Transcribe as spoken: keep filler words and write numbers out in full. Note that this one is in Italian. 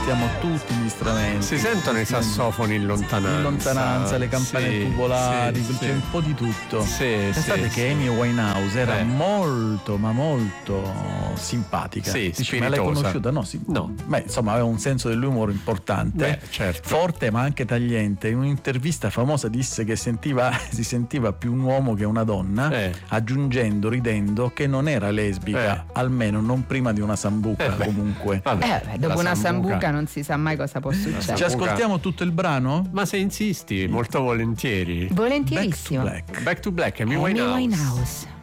sentiamo tutti gli strumenti. Si sentono i sassofoni in lontananza. In lontananza, le campane sì, tubolari, sì, c'è sì. un po' di tutto. Sì, Pensate sì, che Amy Winehouse era Eh. molto, ma molto simpatica. Sì, Dici, ma l'hai spiritosa. conosciuta? No, sì. No. Beh, insomma, aveva un senso dell'umore importante, Beh, certo. forte ma anche tagliente. In un'intervista famosa disse che sentiva, si sentiva più un uomo che una donna, Eh. aggiungendo, ridendo, che non era lesbica, Eh. almeno non prima di una sambuca, Eh beh. comunque. Vabbè, Eh, beh, dopo la una sambuca. sambuca non si sa mai cosa può succedere. Ci ascoltiamo tutto il brano? Ma se insisti, molto volentieri. Back to Volentierissimo. Black. Back to Black, Amy Amy Winehouse. Winehouse.